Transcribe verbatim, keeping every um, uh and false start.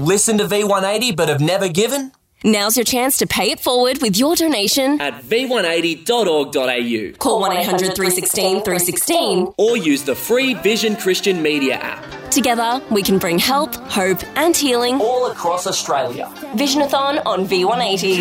Listen to V one eighty but have never given? Now's your chance to pay it forward with your donation at v one eighty dot org dot a u. Call one eight hundred three one six three one six or use the free Vision Christian Media app. Together, we can bring help, hope and healing all across Australia. Visionathon on V one eighty.